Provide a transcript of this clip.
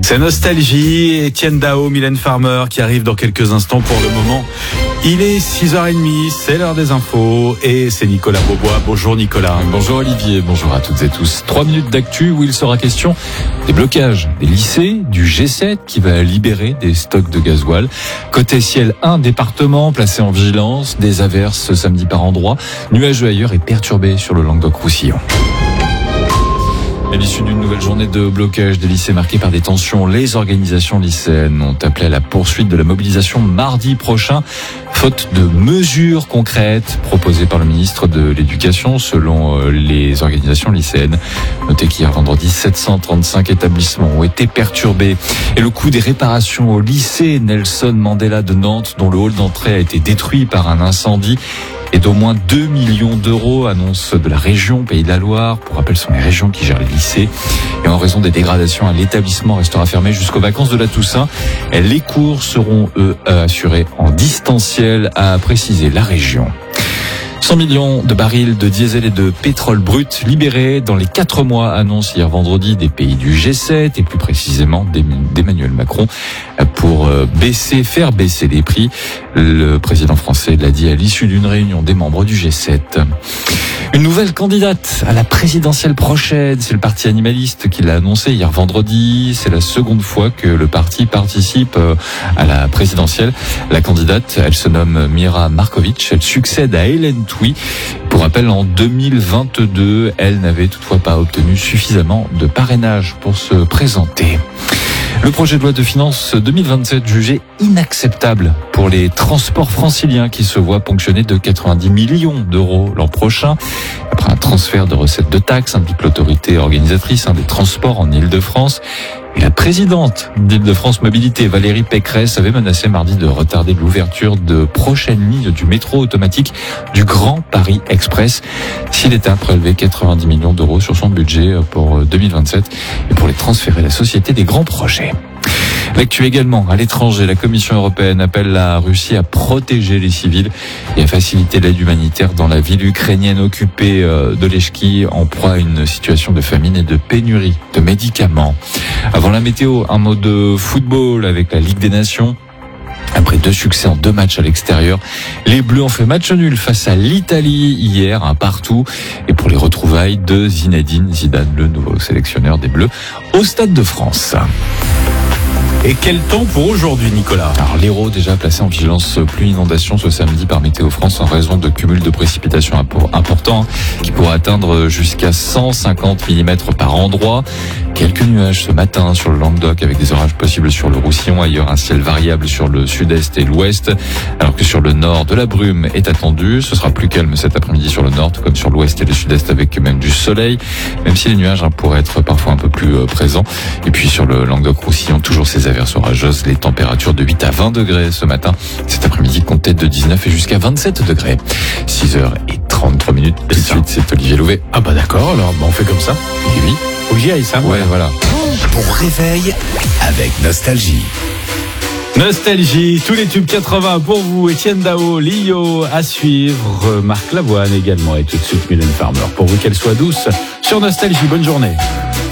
C'est Nostalgie, Étienne Dao, Mylène Farmer qui arrive dans quelques instants. Pour le moment, il est 6h30, c'est l'heure des infos et c'est Nicolas Beaubois. Bonjour Nicolas. Bonjour Olivier, bonjour à toutes et tous. 3 minutes d'actu où il sera question des blocages des lycées, du G7 qui va libérer des stocks de gasoil. Côté ciel, un département placé en vigilance, des averses ce samedi par endroits, nuageux ailleurs et perturbé sur le Languedoc-Roussillon. À l'issue d'une nouvelle journée de blocage des lycées marquée par des tensions, les organisations lycéennes ont appelé à la poursuite de la mobilisation mardi prochain, faute de mesures concrètes proposées par le ministre de l'Éducation selon les organisations lycéennes. Notez qu'hier vendredi, 735 établissements ont été perturbés. Et le coût des réparations au lycée Nelson Mandela de Nantes, dont le hall d'entrée a été détruit par un incendie, et d'au moins 2 millions d'euros, annonce de la région Pays de la Loire. Pour rappel, ce sont les régions qui gèrent les lycées. Et en raison des dégradations, l'établissement restera fermé jusqu'aux vacances de la Toussaint. Les cours seront, assurés en distanciel, a précisé la région. 100 millions de barils de diesel et de pétrole brut libérés dans les 4 mois, annonce hier vendredi des pays du G7 et plus précisément d'Emmanuel Macron pour faire baisser les prix. Le président français l'a dit à l'issue d'une réunion des membres du G7. Une nouvelle candidate à la présidentielle prochaine, c'est le parti animaliste qui l'a annoncé hier vendredi. C'est la seconde fois que le parti participe à la présidentielle. La candidate, elle se nomme Mira Markovic. Elle succède à Hélène Touy. Pour rappel, en 2022, elle n'avait toutefois pas obtenu suffisamment de parrainage pour se présenter. Le projet de loi de finances 2027 jugé inacceptable pour les transports franciliens qui se voient ponctionnés de 90 millions d'euros l'an prochain. Après un transfert de recettes de taxes, indique l'autorité organisatrice des transports en Île-de-France. Et la présidente d'Île-de-France Mobilité, Valérie Pécresse, avait menacé mardi de retarder l'ouverture de prochaines lignes du métro automatique du Grand Paris Express si l'État prélevait 90 millions d'euros sur son budget pour 2027 et pour les transférer à la Société des grands projets. L'actu également, à l'étranger, la Commission européenne appelle la Russie à protéger les civils et à faciliter l'aide humanitaire dans la ville ukrainienne occupée de Lechki, en proie à une situation de famine et de pénurie de médicaments. Avant la météo, un mot de football avec la Ligue des Nations. Après 2 succès en 2 matchs à l'extérieur, les Bleus ont fait match nul face à l'Italie hier, un partout. Et pour les retrouvailles de Zinedine Zidane, le nouveau sélectionneur des Bleus, au Stade de France. Et quel temps pour aujourd'hui, Nicolas? Alors l'Hérault déjà placé en vigilance pluie inondation ce samedi par Météo France en raison de cumuls de précipitations importants qui pourraient atteindre jusqu'à 150 mm par endroit. Quelques nuages ce matin sur le Languedoc avec des orages possibles sur le Roussillon. Ailleurs, un ciel variable sur le sud-est et l'ouest. Alors que sur le nord, de la brume est attendue. Ce sera plus calme cet après-midi sur le nord, tout comme sur l'ouest et le sud-est avec même du soleil. Même si les nuages pourraient être parfois un peu plus présents. Et puis sur le Languedoc-Roussillon, toujours ces averses orageuses. Les températures de 8 à 20 degrés ce matin. Cet après-midi, comptez de 19 et jusqu'à 27 degrés. 6h33. Tout de suite, c'est Olivier Louvet. Ah bah d'accord, alors on fait comme ça. Et oui. Faut que j'y aille, ça. Ouais, voilà. Bon réveil avec Nostalgie. Nostalgie, tous les tubes 80 pour vous, Étienne Dao, Lio à suivre, Marc Lavoine également, et tout de suite Mylène Farmer. Pour vous qu'elle soit douce sur Nostalgie, bonne journée.